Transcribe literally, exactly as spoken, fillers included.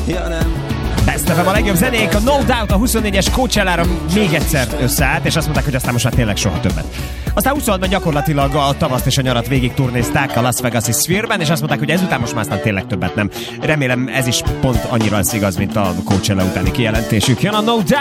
Ja, nem. Best ef em a legjobb zenék, a No Doubt a huszonnégyes Coachellára még egyszer összeállt, és azt mondták, hogy aztán most már tényleg soha többet. Aztán huszonhatban gyakorlatilag a tavaszt és a nyarat végig turnézták a Las Vegas-i Sphere-ben, és azt mondták, hogy ezután most már aztán tényleg többet nem. Remélem ez is pont annyira lesz igaz, mint a Coachella utáni kijelentésük. Jön a No Doubt!